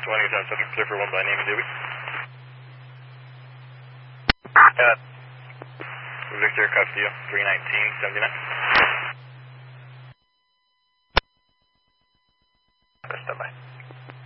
27 subject, clear for 1 by name and duty. Victor, Castillo, 31979. Stand by.